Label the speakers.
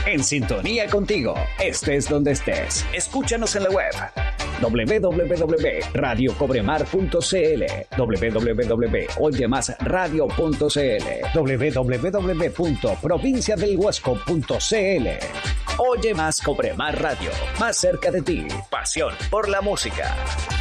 Speaker 1: En sintonía contigo, estés donde estés. Escúchanos en la web www.radiocobremar.cl, www.oyemasradio.cl, www.provinciadelhuasco.cl. Oye Más Cobremar Radio, más cerca de ti. Pasión por la música.